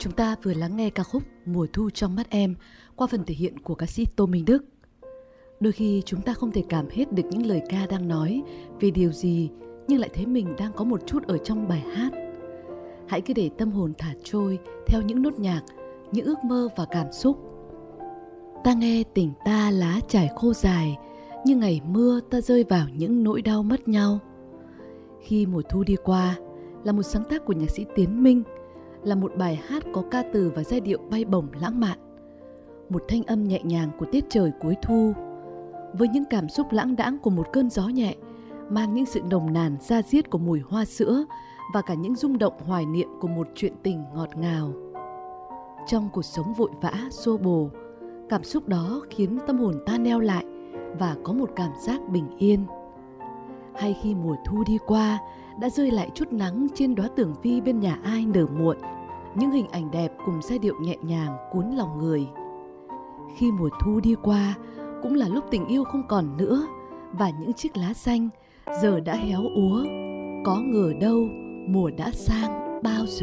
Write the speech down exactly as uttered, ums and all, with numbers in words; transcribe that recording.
Chúng ta vừa lắng nghe ca khúc Mùa thu trong mắt em qua phần thể hiện của ca sĩ Tô Minh Đức. Đôi khi chúng ta không thể cảm hết được những lời ca đang nói về điều gì, nhưng lại thấy mình đang có một chút ở trong bài hát. Hãy cứ để tâm hồn thả trôi theo những nốt nhạc, những ước mơ và cảm xúc. Ta nghe tình ta lá trải khô dài, như ngày mưa ta rơi vào những nỗi đau mất nhau. Khi mùa thu đi qua là một sáng tác của nhạc sĩ Tiến Minh, là một bài hát có ca từ và giai điệu bay bổng lãng mạn, một thanh âm nhẹ nhàng của tiết trời cuối thu, với những cảm xúc lãng đãng của một cơn gió nhẹ, mang những sự nồng nàn da diết của mùi hoa sữa và cả những rung động hoài niệm của một chuyện tình ngọt ngào. Trong cuộc sống vội vã, xô bồ, cảm xúc đó khiến tâm hồn ta neo lại và có một cảm giác bình yên. Hay khi mùa thu đi qua, đã rơi lại chút nắng trên đóa tường vi bên nhà ai nở muộn, những hình ảnh đẹp cùng giai điệu nhẹ nhàng cuốn lòng người. Khi mùa thu đi qua, cũng là lúc tình yêu không còn nữa, và những chiếc lá xanh giờ đã héo úa. Có ngờ đâu mùa đã sang bao giờ.